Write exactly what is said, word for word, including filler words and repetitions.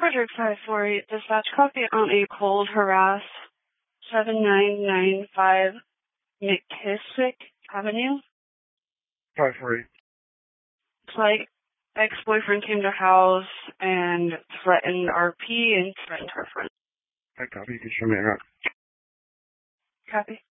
Frederick five four eight, dispatch copy on a cold harass seven nine nine five McKissick Avenue. five four eight. It's like ex-boyfriend came to house and threatened R P and threatened her friend. I copy. You can show me around. Copy.